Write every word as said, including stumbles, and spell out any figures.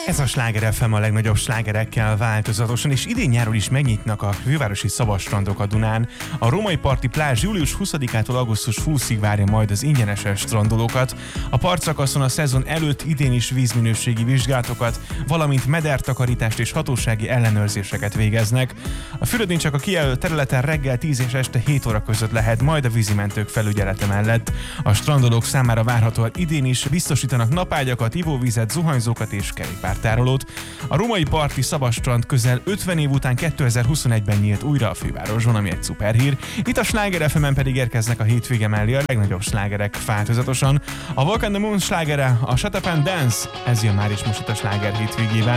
Ez a Sláger ef em a legnagyobb slágerekkel változatosan, és idén nyáron is megnyitnak a fővárosi szabadstrandok a Dunán. A római parti plázs július huszadikától augusztus huszadikáig várja majd az ingyeneses strandolókat. A partszakaszon a szezon előtt idén is vízminőségi vizsgálatokat, valamint medertakarítást és hatósági ellenőrzéseket végeznek. A fürdőn csak a kijelölt területen reggel tíz és este hét óra között lehet, majd a vízimentők felügyelete mellett. A strandolók számára várhatóan idén is biztosítanak napágyakat, ivóvizet, zuhanyzókat és kerékpártárolót. A római parti szabadstrand közel ötven év után kétezer-huszonegyben nyílt újra a fővárosban, ami egy szuperhír. Itt a Sláger ef emen pedig érkeznek a hétvége mellé a legnagyobb slágerek változatosan. A Walk on the Moon slágere, a Shut Up and Dance, ez jön már is most itt a Sláger hétvégével.